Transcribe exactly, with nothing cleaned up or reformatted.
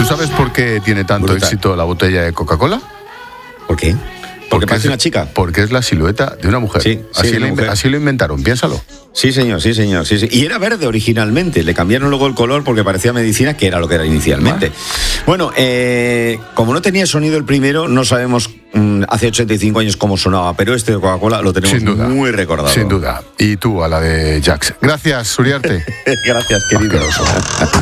¿Tú sabes por qué tiene tanto Brutal. éxito la botella de Coca-Cola? ¿Por qué? Porque parece es, una chica. Porque es la silueta de una mujer. Sí, sí, así, de una lo, mujer. así lo inventaron, piénsalo. Sí, señor, sí, señor. Sí, sí. Y era verde originalmente. Le cambiaron luego el color porque parecía medicina, que era lo que era inicialmente. Ah. Bueno, eh, como no tenía sonido el primero, no sabemos mmm, hace ochenta y cinco años cómo sonaba, pero este de Coca-Cola lo tenemos sin duda, muy recordado. Sin duda. Y tú a la de Jax. Gracias, Uriarte. Gracias, querido.